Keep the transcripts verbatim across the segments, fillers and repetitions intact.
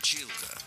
Училка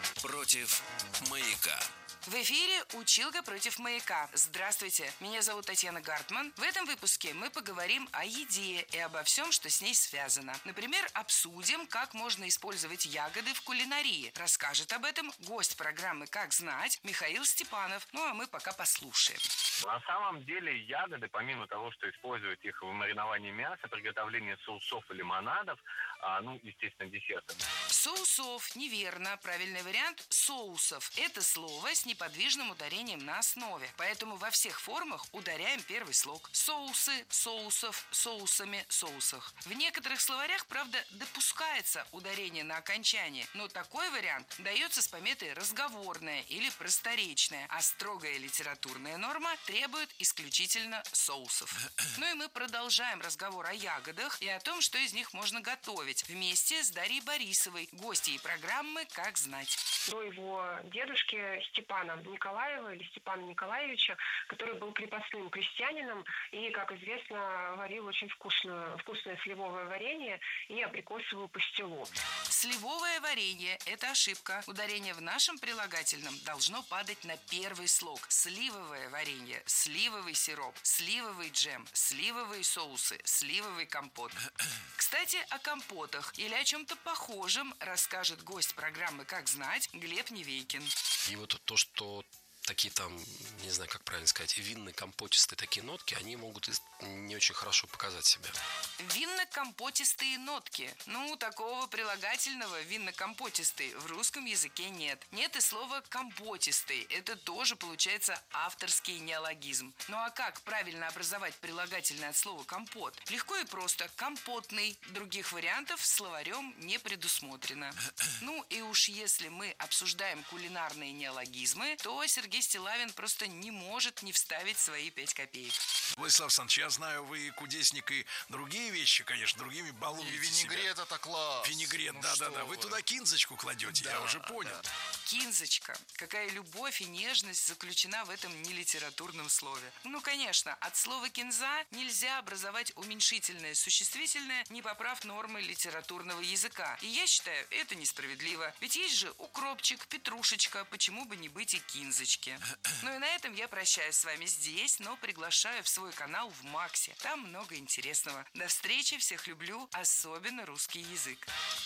против маяка. В эфире «Училка против маяка». Здравствуйте, меня зовут Татьяна Гартман. В этом выпуске мы поговорим о еде и обо всем, что с ней связано. Например, обсудим, как можно использовать ягоды в кулинарии. Расскажет об этом гость программы «Как знать» Михаил Степанов. Ну а мы пока послушаем. На самом деле ягоды, помимо того, что используют их в мариновании мяса, приготовлении соусов и лимонадов, а, ну, естественно, десертов. Соусов, неверно. Правильный вариант – соусов. Это слово с неподвижным ударением на основе. Поэтому во всех формах ударяем первый слог. Соусы, соусов, соусами, соусах. В некоторых словарях, правда, допускается ударение на окончание, но такой вариант дается с пометой разговорное или просторечное, а строгая литературная норма требует исключительно соусов. Ну и мы продолжаем разговор о ягодах и о том, что из них можно готовить, вместе с Дарьей Борисовой, гостьей программы «Как знать». До его дедушки Степана Николаева или Степана Николаевича, который был крепостным крестьянином и, как известно, варил очень вкусное, вкусное сливовое варенье и абрикосовую пастилу. Сливовое варенье – это ошибка. Ударение в нашем прилагательном должно падать на первый слог. Сливовое варенье, сливовый сироп, сливовый джем, сливовые соусы, сливовый компот. Кстати, о компотах или о чем-то похожем расскажет гость программы «Как знать» Глеб Невейкин. И вот то, что такие там, не знаю, как правильно сказать, винно-компотистые такие нотки, они могут не очень хорошо показать себя. Винно-компотистые нотки. Ну, такого прилагательного винно-компотистый в русском языке нет. Нет и слова компотистый. Это тоже получается авторский неологизм. Ну а как правильно образовать прилагательное от слова компот? Легко и просто. Компотный. Других вариантов словарем не предусмотрено. Ну и уж если мы обсуждаем кулинарные неологизмы, то Сергей Стиллавин просто не может не вставить свои пять копеек. Владислав Александрович, я знаю, вы кудесник и другие вещи, конечно, другими балуете себя. Винегрет это класс. Винегрет, ну да-да-да. Вы туда кинзочку кладете, да, я уже понял. Да. Кинзочка. Какая любовь и нежность заключена в этом нелитературном слове. Ну, конечно, от слова кинза нельзя образовать уменьшительное существительное, не поправ нормы литературного языка. И я считаю, это несправедливо. Ведь есть же укропчик, петрушечка, почему бы не быть и кинзочки. Ну и на этом я прощаюсь с вами здесь, но приглашаю в свой канал в Максе. Там много интересного. До встречи, всех люблю, особенно русский язык.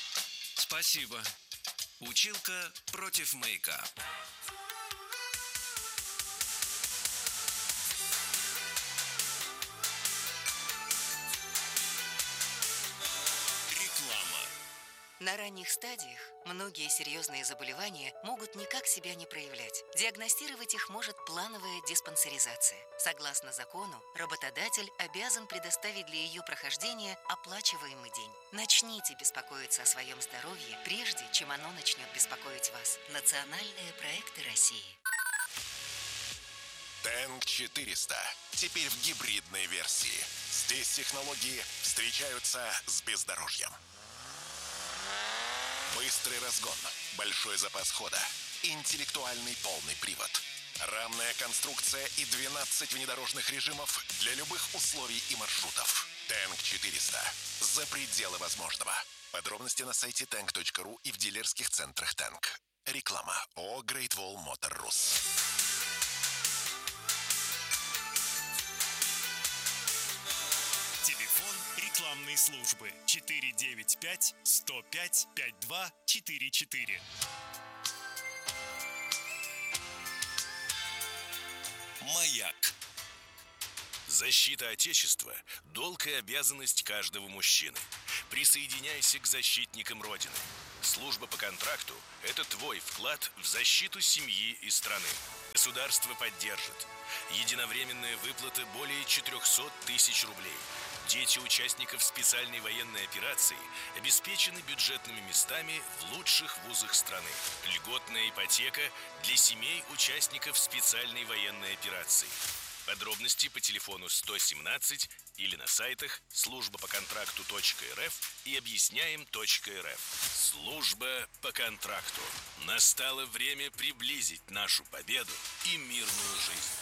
Спасибо. Училка против маяка. Реклама. На ранних стадиях многие серьезные заболевания могут никак себя не проявлять. Диагностировать их может плановая диспансеризация. Согласно закону, работодатель обязан предоставить для ее прохождения оплачиваемый день. Начните беспокоиться о своем здоровье, прежде чем оно начнет беспокоить вас. Национальные проекты России. Тэнк четыреста. Теперь в гибридной версии. Здесь технологии встречаются с бездорожьем. Быстрый разгон, большой запас хода, интеллектуальный полный привод, рамная конструкция и двенадцать внедорожных режимов для любых условий и маршрутов. Тэнк четыреста. За пределы возможного. Подробности на сайте тэнк точка ру и в дилерских центрах Тэнк. Реклама ООО Great Wall Motor Rus. Телефон рекламной службы четыре девять пять сто пять пятьдесят два четыре четыре. Маяк. Защита Отечества – долг и обязанность каждого мужчины. Присоединяйся к защитникам Родины. Служба по контракту – это твой вклад в защиту семьи и страны. Государство поддержит. Единовременная выплата более четыреста тысяч рублей. Дети участников специальной военной операции обеспечены бюджетными местами в лучших вузах страны. Льготная ипотека для семей участников специальной военной операции. Подробности по телефону сто семнадцать или на сайтах служба по контракту точка эр эф и объясняем точка эр эф. Служба по контракту. Настало время приблизить нашу победу и мирную жизнь.